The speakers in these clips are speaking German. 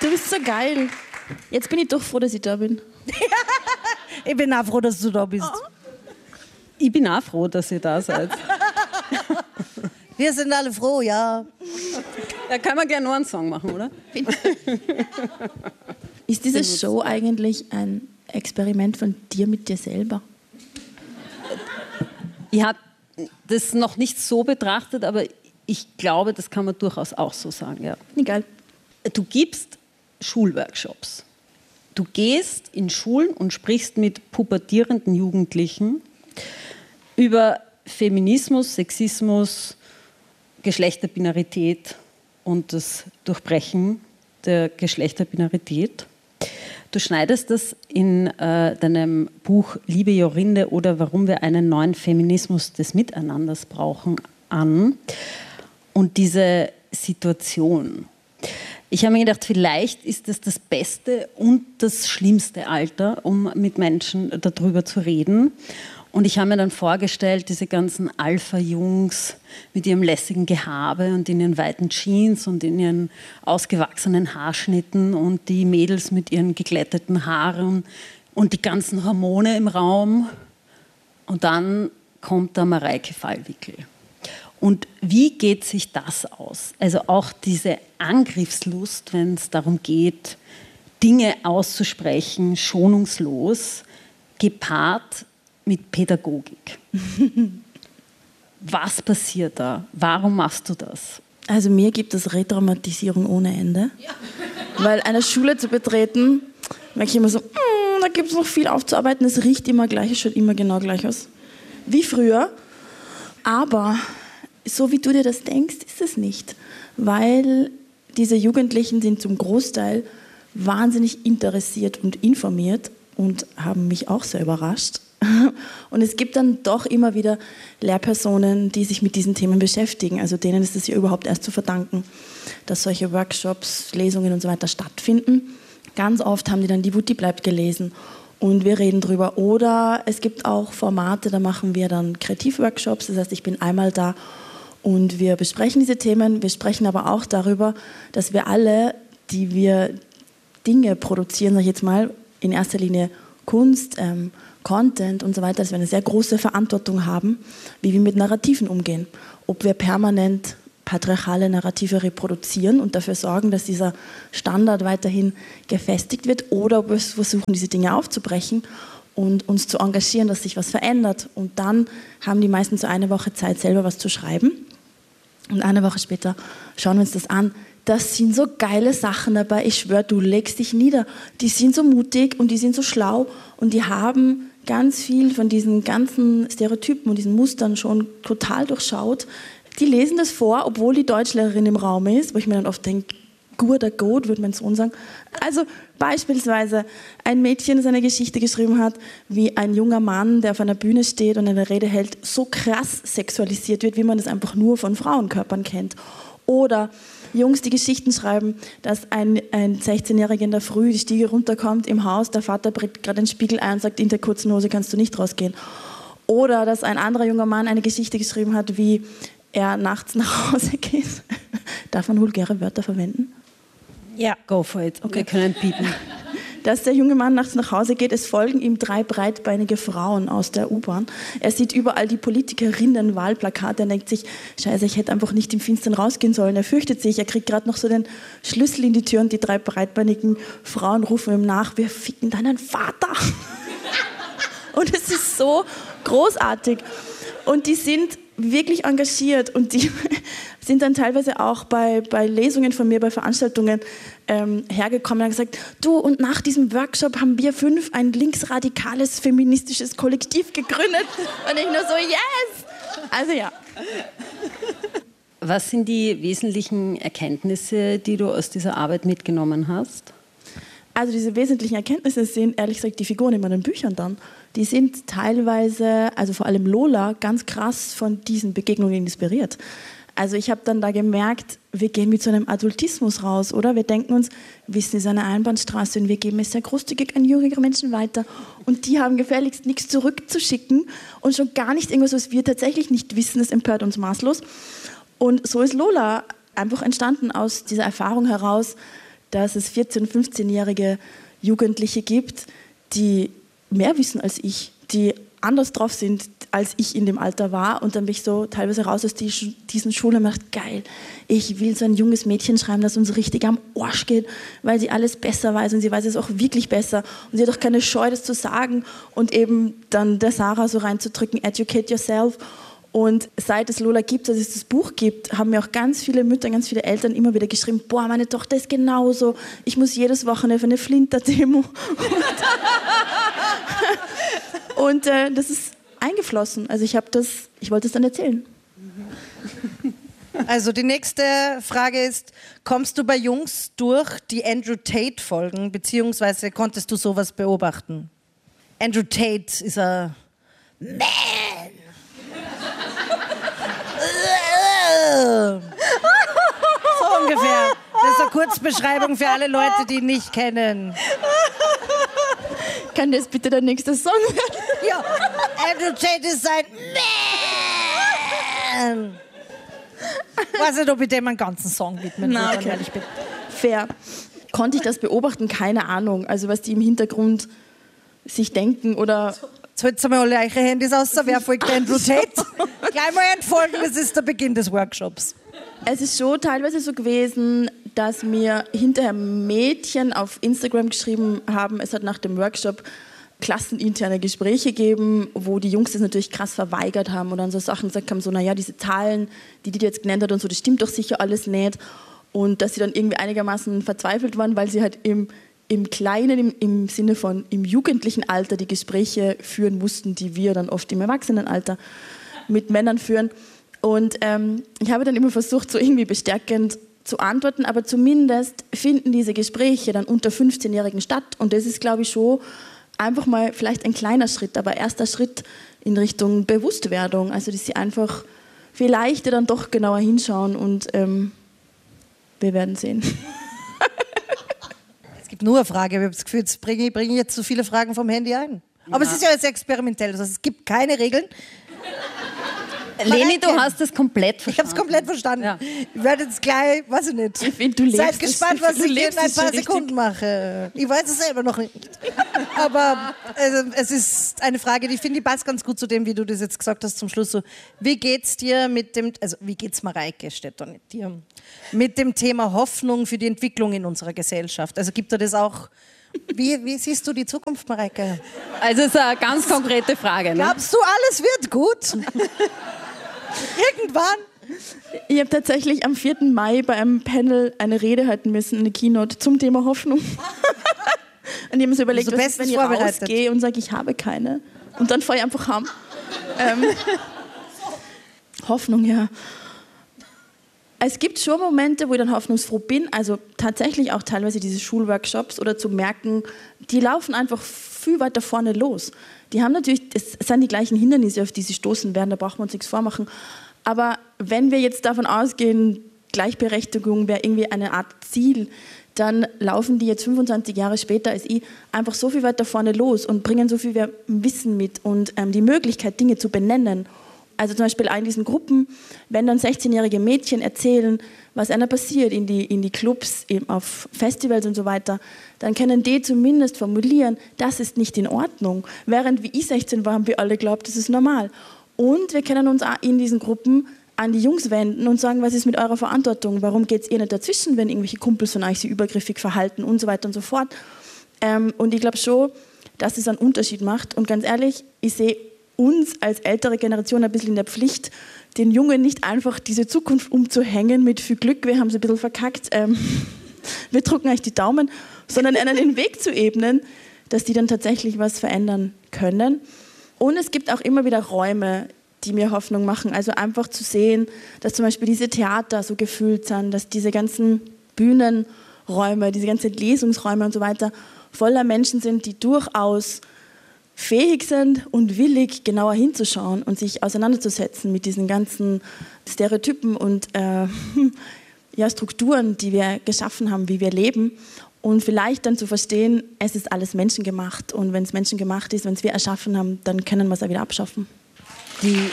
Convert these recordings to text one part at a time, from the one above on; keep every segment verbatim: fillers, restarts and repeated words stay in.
Du bist so geil. Jetzt bin ich doch froh, dass ich da bin. Ich bin auch froh, dass du da bist. Oh. Ich bin auch froh, dass ihr da seid. Wir sind alle froh, ja. Da kann man gerne noch einen Song machen, oder? Ist diese Show eigentlich ein Experiment von dir mit dir selber? Ich habe das noch nicht so betrachtet, aber ich glaube, das kann man durchaus auch so sagen. Ja. Egal. Du gibst Schulworkshops. Du gehst in Schulen und sprichst mit pubertierenden Jugendlichen über Feminismus, Sexismus, Geschlechterbinarität und das Durchbrechen der Geschlechterbinarität. Du schneidest das in äh, deinem Buch Liebe Jorinde oder Warum wir einen neuen Feminismus des Miteinanders brauchen an. Und diese Situation. Ich habe mir gedacht, vielleicht ist das das beste und das schlimmste Alter, um mit Menschen darüber zu reden. Und ich habe mir dann vorgestellt, diese ganzen Alpha-Jungs mit ihrem lässigen Gehabe und in ihren weiten Jeans und in ihren ausgewachsenen Haarschnitten und die Mädels mit ihren geglätteten Haaren und die ganzen Hormone im Raum. Und dann kommt da Mareike Fallwickel. Und wie geht sich das aus? Also auch diese Angriffslust, wenn es darum geht, Dinge auszusprechen, schonungslos, gepaart mit Pädagogik. Was passiert da? Warum machst du das? Also mir gibt es Retraumatisierung ohne Ende. Ja. Weil eine Schule zu betreten, merke ich immer so, mm, da gibt es noch viel aufzuarbeiten, es riecht immer gleich, es schaut immer genau gleich aus. Wie früher. Aber so wie du dir das denkst, ist es nicht. Weil diese Jugendlichen sind zum Großteil wahnsinnig interessiert und informiert und haben mich auch sehr überrascht. Und es gibt dann doch immer wieder Lehrpersonen, die sich mit diesen Themen beschäftigen. Also denen ist es ja überhaupt erst zu verdanken, dass solche Workshops, Lesungen und so weiter stattfinden. Ganz oft haben die dann die Wut, die bleibt gelesen. Und wir reden drüber. Oder es gibt auch Formate, da machen wir dann Kreativworkshops. Das heißt, ich bin einmal da und wir besprechen diese Themen. Wir sprechen aber auch darüber, dass wir alle, die wir Dinge produzieren, sag ich jetzt mal, in erster Linie Kunst, ähm, Content und so weiter, dass wir eine sehr große Verantwortung haben, wie wir mit Narrativen umgehen. Ob wir permanent patriarchale Narrative reproduzieren und dafür sorgen, dass dieser Standard weiterhin gefestigt wird, oder ob wir versuchen, diese Dinge aufzubrechen und uns zu engagieren, dass sich was verändert. Und dann haben die meisten so eine Woche Zeit, selber was zu schreiben. Und eine Woche später schauen wir uns das an. Das sind so geile Sachen dabei. Ich schwöre, du legst dich nieder. Die sind so mutig und die sind so schlau und die haben ganz viel von diesen ganzen Stereotypen und diesen Mustern schon total durchschaut. Die lesen das vor, obwohl die Deutschlehrerin im Raum ist, wo ich mir dann oft denke, guter Gott, würde mein Sohn sagen. Also beispielsweise ein Mädchen, das eine Geschichte geschrieben hat, wie ein junger Mann, der auf einer Bühne steht und eine Rede hält, so krass sexualisiert wird, wie man das einfach nur von Frauenkörpern kennt. Oder Jungs, die Geschichten schreiben, dass ein, ein sechzehnjähriger in der Früh die Stiege runterkommt im Haus, der Vater bringt gerade den Spiegel ein und sagt, in der kurzen Hose kannst du nicht rausgehen. Oder dass ein anderer junger Mann eine Geschichte geschrieben hat, wie er nachts nach Hause geht. Darf man vulgäre Wörter verwenden? Ja, go for it. Okay. Wir können piepen. Dass der junge Mann nachts nach Hause geht, es folgen ihm drei breitbeinige Frauen aus der U-Bahn. Er sieht überall die Politikerinnen, Wahlplakate, er denkt sich, scheiße, ich hätte einfach nicht im Finstern rausgehen sollen. Er fürchtet sich, er kriegt gerade noch so den Schlüssel in die Tür und die drei breitbeinigen Frauen rufen ihm nach, wir ficken deinen Vater. Und es ist so großartig. Und die sind wirklich engagiert und die sind dann teilweise auch bei, bei Lesungen von mir, bei Veranstaltungen ähm, hergekommen und haben gesagt, du, und nach diesem Workshop haben wir fünf ein linksradikales feministisches Kollektiv gegründet. Und ich nur so, yes! Also ja. Was sind die wesentlichen Erkenntnisse, die du aus dieser Arbeit mitgenommen hast? Also diese wesentlichen Erkenntnisse sind, ehrlich gesagt, die Figuren in meinen Büchern dann. Die sind teilweise, also vor allem Lola, ganz krass von diesen Begegnungen inspiriert. Also ich habe dann da gemerkt, wir gehen mit so einem Adultismus raus, oder? Wir denken uns, Wissen ist eine Einbahnstraße und wir geben es sehr großzügig an jüngere Menschen weiter. Und die haben gefälligst nichts zurückzuschicken und schon gar nicht irgendwas, was wir tatsächlich nicht wissen, das empört uns maßlos. Und so ist Lola einfach entstanden aus dieser Erfahrung heraus, dass es vierzehn-, fünfzehnjährige Jugendliche gibt, die mehr wissen als ich, die anders drauf sind, als ich in dem Alter war. Und dann bin ich so teilweise raus aus die, diesen Schulen und mir gedacht, geil, ich will so ein junges Mädchen schreiben, das uns richtig am Arsch geht, weil sie alles besser weiß und sie weiß es auch wirklich besser. Und sie hat auch keine Scheu, das zu sagen und eben dann der Sarah so reinzudrücken, educate yourself. Und seit es Lola gibt, dass es das Buch gibt, haben mir auch ganz viele Mütter, ganz viele Eltern immer wieder geschrieben, boah, meine Tochter ist genauso, ich muss jedes Wochenende für eine Flinter-Demo. Und, und äh, das ist eingeflossen. Also ich habe das, ich wollte es dann erzählen. Also die nächste Frage ist, kommst du bei Jungs durch die Andrew Tate-Folgen, beziehungsweise konntest du sowas beobachten? Andrew Tate ist ein Man. So ungefähr. Das ist eine Kurzbeschreibung für alle Leute, die ihn nicht kennen. Kann das bitte der nächste Song werden? Ja, Andrew Tate ist ein Man. Ich weiß nicht, ob ich dem einen ganzen Song widmen will, Na, okay. ehrlich bin. Fair. Konnte ich das beobachten? Keine Ahnung. Also was die im Hintergrund sich denken oder... Jetzt haltet mal alle eure Handys aus, wer folgt Andrew Tate? Gleich mal entfolgen, das ist der Beginn des Workshops. Es ist schon teilweise so gewesen, dass mir hinterher Mädchen auf Instagram geschrieben haben, es hat nach dem Workshop klasseninterne Gespräche gegeben, wo die Jungs das natürlich krass verweigert haben und dann so Sachen gesagt haben, so naja, diese Zahlen, die die jetzt genannt hat und so, das stimmt doch sicher alles nicht. Und dass sie dann irgendwie einigermaßen verzweifelt waren, weil sie halt im, im Kleinen, im, im Sinne von im jugendlichen Alter die Gespräche führen mussten, die wir dann oft im Erwachsenenalter mit Männern führen. Und ähm, ich habe dann immer versucht, so irgendwie bestärkend zu antworten, aber zumindest finden diese Gespräche dann unter fünfzehnjährigen statt. Und das ist, glaube ich, schon einfach mal vielleicht ein kleiner Schritt, aber erster Schritt in Richtung Bewusstwerdung. Also, dass sie einfach vielleicht dann doch genauer hinschauen und ähm, wir werden sehen. Es gibt nur eine Frage, ich habe das Gefühl, jetzt bringe ich, bringe ich jetzt so viele Fragen vom Handy ein. Aber ja. Es ist ja jetzt experimentell, das heißt, es gibt keine Regeln. Leni, du hast das komplett verstanden. Ich habe es komplett verstanden. Ja. Ich werde jetzt gleich, weiß ich nicht. Ich find, du lebst Seid gespannt, was ich in ein paar richtig. Sekunden mache. Ich weiß es selber noch nicht. Aber also, es ist eine Frage, die finde ich passt ganz gut zu dem, wie du das jetzt gesagt hast zum Schluss. So, wie geht's dir mit dem, also wie geht's Mareike, steht da nicht dir, mit dem Thema Hoffnung für die Entwicklung in unserer Gesellschaft? Also gibt da das auch, wie, wie siehst du die Zukunft, Mareike? Also es ist eine ganz konkrete Frage. Ne? Glaubst du, alles wird gut? Irgendwann? Ich habe tatsächlich am vierten Mai bei einem Panel eine Rede halten müssen, eine Keynote zum Thema Hoffnung. Und ich habe mir so überlegt, also was ist, wenn ich rausgehe und sage, ich habe keine. Und dann fahre ich einfach heim. ähm, Hoffnung, ja. Es gibt schon Momente, wo ich dann hoffnungsfroh bin, also tatsächlich auch teilweise diese Schulworkshops oder zu merken, die laufen einfach viel weiter vorne los. Die haben natürlich, es sind die gleichen Hindernisse, auf die sie stoßen werden, da brauchen wir uns nichts vormachen. Aber wenn wir jetzt davon ausgehen, Gleichberechtigung wäre irgendwie eine Art Ziel, dann laufen die jetzt fünfundzwanzig Jahre später als ich einfach so viel weiter vorne los und bringen so viel mehr Wissen mit und ähm, die Möglichkeit, Dinge zu benennen. Also zum Beispiel in diesen Gruppen, wenn dann sechzehnjährige Mädchen erzählen, was einer passiert in die, in die Clubs, eben auf Festivals und so weiter, dann können die zumindest formulieren, das ist nicht in Ordnung. Während wie ich sechzehn war, haben wir alle geglaubt, das ist normal. Und wir können uns auch in diesen Gruppen an die Jungs wenden und sagen, was ist mit eurer Verantwortung? Warum geht es ihr nicht dazwischen, wenn irgendwelche Kumpels von euch sich übergriffig verhalten und so weiter und so fort? Ähm, und ich glaube schon, dass es einen Unterschied macht. Und ganz ehrlich, ich sehe uns als ältere Generation ein bisschen in der Pflicht, den Jungen nicht einfach diese Zukunft umzuhängen mit viel Glück, wir haben es ein bisschen verkackt, ähm, wir drücken euch die Daumen, sondern ihnen den Weg zu ebnen, dass die dann tatsächlich was verändern können. Und es gibt auch immer wieder Räume, die mir Hoffnung machen. Also einfach zu sehen, dass zum Beispiel diese Theater so gefüllt sind, dass diese ganzen Bühnenräume, diese ganzen Lesungsräume und so weiter voller Menschen sind, die durchaus fähig sind und willig, genauer hinzuschauen und sich auseinanderzusetzen mit diesen ganzen Stereotypen und äh, ja, Strukturen, die wir geschaffen haben, wie wir leben. Und vielleicht dann zu verstehen, es ist alles menschengemacht. Und wenn es menschengemacht ist, wenn es wir erschaffen haben, dann können wir es auch wieder abschaffen. Die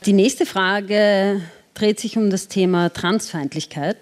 Die nächste Frage dreht sich um das Thema Transfeindlichkeit.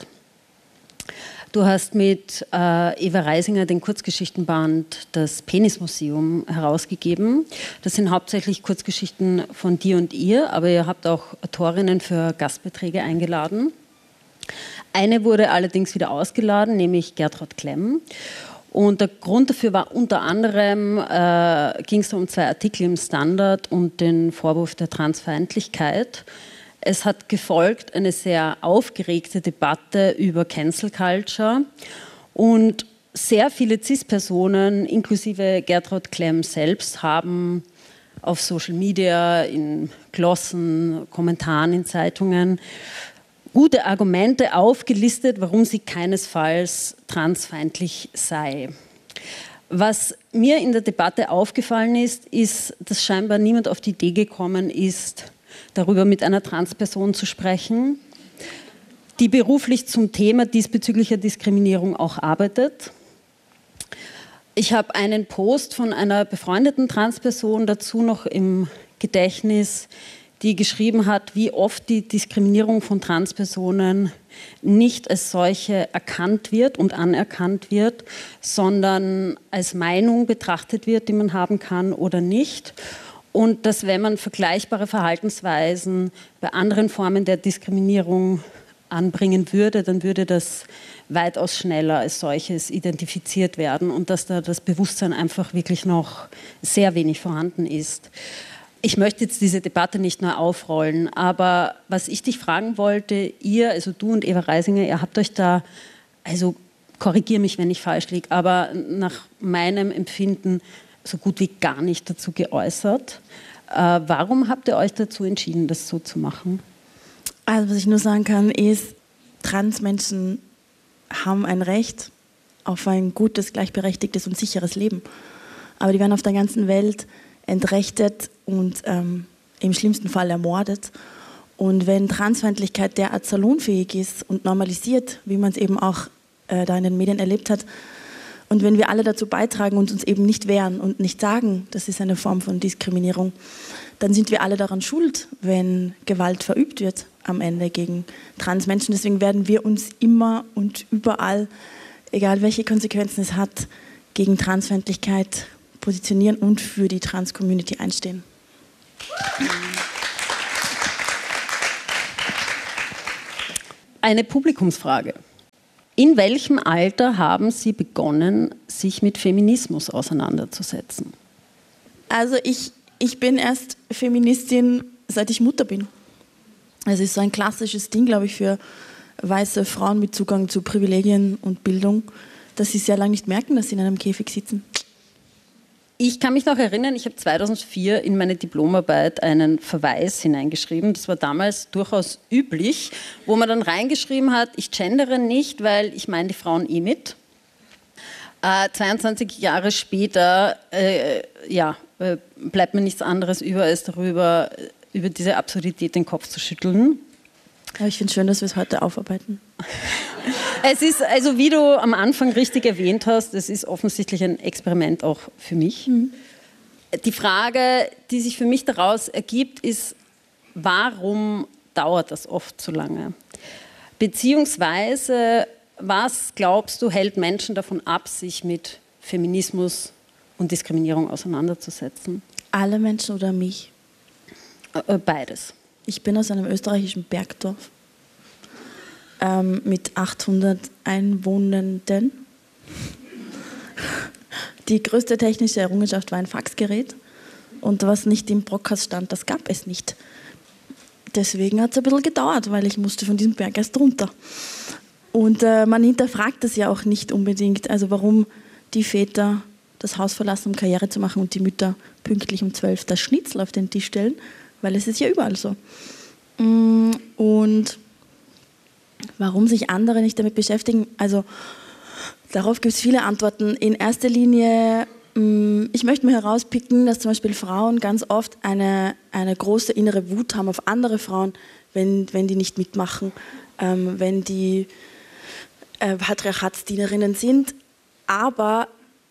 Du hast mit äh, Eva Reisinger den Kurzgeschichtenband Das Penismuseum herausgegeben. Das sind hauptsächlich Kurzgeschichten von dir und ihr, aber ihr habt auch Autorinnen für Gastbeiträge eingeladen. Eine wurde allerdings wieder ausgeladen, nämlich Gertraud Klemm. Und der Grund dafür war unter anderem, äh, ging es um zwei Artikel im Standard und den Vorwurf der Transfeindlichkeit. Es hat gefolgt eine sehr aufgeregte Debatte über Cancel Culture und sehr viele Cis-Personen, inklusive Gertraud Klemm selbst, haben auf Social Media, in Glossen, Kommentaren in Zeitungen gute Argumente aufgelistet, warum sie keinesfalls transfeindlich sei. Was mir in der Debatte aufgefallen ist, ist, dass scheinbar niemand auf die Idee gekommen ist, darüber mit einer Transperson zu sprechen, die beruflich zum Thema diesbezüglicher Diskriminierung auch arbeitet. Ich habe einen Post von einer befreundeten Transperson dazu noch im Gedächtnis, die geschrieben hat, wie oft die Diskriminierung von Transpersonen nicht als solche erkannt wird und anerkannt wird, sondern als Meinung betrachtet wird, die man haben kann oder nicht. Und dass, wenn man vergleichbare Verhaltensweisen bei anderen Formen der Diskriminierung anbringen würde, dann würde das weitaus schneller als solches identifiziert werden und dass da das Bewusstsein einfach wirklich noch sehr wenig vorhanden ist. Ich möchte jetzt diese Debatte nicht nur aufrollen, aber was ich dich fragen wollte, ihr, also du und Eva Reisinger, ihr habt euch da, also korrigiere mich, wenn ich falsch liege, aber nach meinem Empfinden so gut wie gar nicht dazu geäußert. Äh, warum habt ihr euch dazu entschieden, das so zu machen? Also was ich nur sagen kann, ist, Transmenschen haben ein Recht auf ein gutes, gleichberechtigtes und sicheres Leben. Aber die werden auf der ganzen Welt entrechtet und ähm, im schlimmsten Fall ermordet. Und wenn Transfeindlichkeit derart salonfähig ist und normalisiert, wie man es eben auch äh, da in den Medien erlebt hat, und wenn wir alle dazu beitragen und uns eben nicht wehren und nicht sagen, das ist eine Form von Diskriminierung, dann sind wir alle daran schuld, wenn Gewalt verübt wird am Ende gegen Transmenschen. Deswegen werden wir uns immer und überall, egal welche Konsequenzen es hat, gegen Transfeindlichkeit positionieren und für die Trans-Community einstehen. Eine Publikumsfrage. In welchem Alter haben Sie begonnen, sich mit Feminismus auseinanderzusetzen? Also ich, ich bin erst Feministin, seit ich Mutter bin. Es ist so ein klassisches Ding, glaube ich, für weiße Frauen mit Zugang zu Privilegien und Bildung, dass sie sehr lange nicht merken, dass sie in einem Käfig sitzen. Ich kann mich noch erinnern, ich habe zweitausendvier in meine Diplomarbeit einen Verweis hineingeschrieben. Das war damals durchaus üblich, wo man dann reingeschrieben hat, ich gendere nicht, weil ich meine die Frauen eh mit. Äh, zweiundzwanzig Jahre später äh, ja, äh, bleibt mir nichts anderes über, als darüber, über diese Absurdität den Kopf zu schütteln. Aber ich finde es schön, dass wir es heute aufarbeiten. Es ist, also wie du am Anfang richtig erwähnt hast, es ist offensichtlich ein Experiment auch für mich. Mhm. Die Frage, die sich für mich daraus ergibt, ist, warum dauert das oft so lange? Beziehungsweise, was glaubst du, hält Menschen davon ab, sich mit Feminismus und Diskriminierung auseinanderzusetzen? Alle Menschen oder mich? Beides. Ich bin aus einem österreichischen Bergdorf ähm, mit achthundert Einwohnenden. Die größte technische Errungenschaft war ein Faxgerät. Und was nicht im Brockhaus stand, das gab es nicht. Deswegen hat es ein bisschen gedauert, weil ich musste von diesem Berg erst runter. Und äh, man hinterfragt das ja auch nicht unbedingt. Also warum die Väter das Haus verlassen, um Karriere zu machen und die Mütter pünktlich um zwölf das Schnitzel auf den Tisch stellen. Weil es ist ja überall so. Und warum sich andere nicht damit beschäftigen? Also darauf gibt es viele Antworten. In erster Linie, ich möchte mal herauspicken, dass zum Beispiel Frauen ganz oft eine, eine große innere Wut haben auf andere Frauen, wenn, wenn die nicht mitmachen, ähm, wenn die äh, Patriarchatsdienerinnen sind. Aber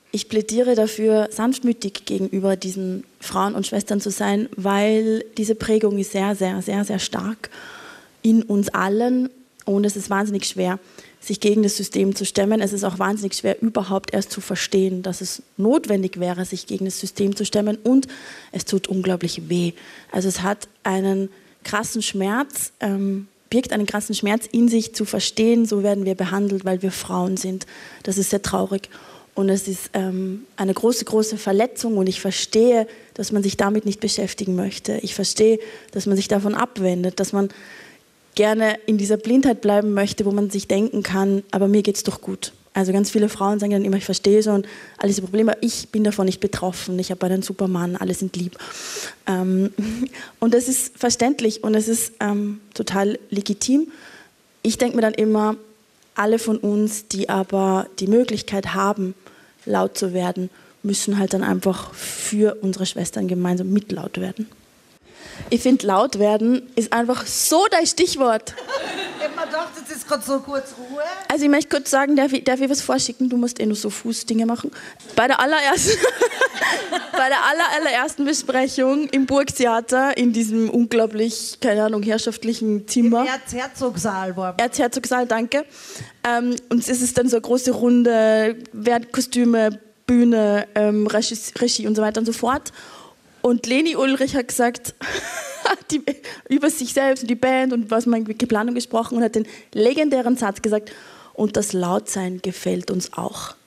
ich plädiere dafür, sanftmütig gegenüber diesen Frauen und Schwestern zu sein, weil diese Prägung ist sehr, sehr, sehr, sehr stark in uns allen und es ist wahnsinnig schwer, sich gegen das System zu stemmen. Es ist auch wahnsinnig schwer, überhaupt erst zu verstehen, dass es notwendig wäre, sich gegen das System zu stemmen und es tut unglaublich weh. Also es hat einen krassen Schmerz, ähm, birgt einen krassen Schmerz in sich zu verstehen, so werden wir behandelt, weil wir Frauen sind. Das ist sehr traurig. Und es ist ähm, eine große, große Verletzung und ich verstehe, dass man sich damit nicht beschäftigen möchte. Ich verstehe, dass man sich davon abwendet, dass man gerne in dieser Blindheit bleiben möchte, wo man sich denken kann, aber mir geht's doch gut. Also ganz viele Frauen sagen dann immer, ich verstehe schon all diese Probleme, ich bin davon nicht betroffen, ich habe einen super Mann, alle sind lieb. Ähm, und das ist verständlich und es ist ähm, total legitim. Ich denke mir dann immer, alle von uns, die aber die Möglichkeit haben, laut zu werden, müssen halt dann einfach für unsere Schwestern gemeinsam mit laut werden. Ich finde, laut werden ist einfach so dein Stichwort. Ich hab mir gedacht, jetzt ist gerade so kurz Ruhe. Also ich möchte kurz sagen, darf ich, darf ich was vorschicken? Du musst eh nur so Fußdinge machen. Bei der allerersten, bei der aller, allerersten Besprechung im Burgtheater, in diesem unglaublich, keine Ahnung, herrschaftlichen Zimmer. Im Erzherzogsaal war Erzherzogsaal, danke. Ähm, und es ist dann so eine große Runde, Kostüme, Bühne, ähm, Regie, Regie und so weiter und so fort. Und Leni Ulrich hat gesagt, die, über sich selbst und die Band und was man geplant und gesprochen und hat den legendären Satz gesagt, und das Lautsein gefällt uns auch.